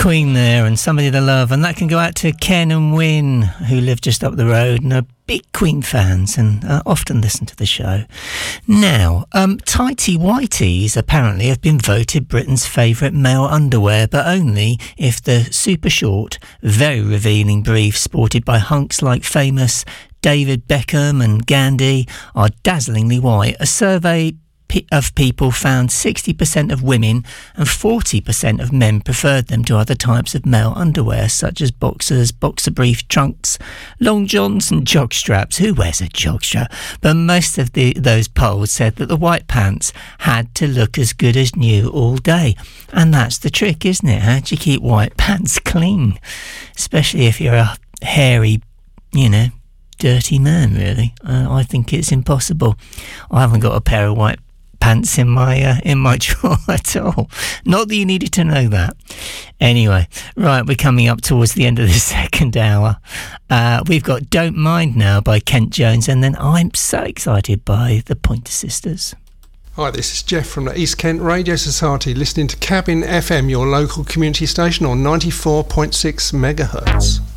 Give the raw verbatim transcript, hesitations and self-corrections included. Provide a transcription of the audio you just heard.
Queen there, and Somebody to Love, and that can go out to Ken and Wynne, who live just up the road and are big Queen fans and uh, often listen to the show. Now, um, tighty whities apparently have been voted Britain's favourite male underwear, but only if the super short, very revealing briefs sported by hunks like famous David Beckham and Gandhi are dazzlingly white. A survey of people found sixty percent of women and forty percent of men preferred them to other types of male underwear, such as boxers, boxer brief, trunks, long johns and jog straps. Who wears a jog strap? But most of the, those polls said that the white pants had to look as good as new all day. And that's the trick, isn't it? How do you keep white pants clean? Especially if you're a hairy, you know, dirty man, really. Uh, I think it's impossible. I haven't got a pair of white pants in my uh, in my drawer at all. Not that you needed to know that. Anyway, right, we're coming up towards the end of the second hour. Uh, we've got Don't Mind Now by Kent Jones, and then I'm so excited by the Pointer Sisters. Hi, this is Jeff from the East Kent Radio Society, listening to Cabin F M, your local community station on ninety-four point six megahertz.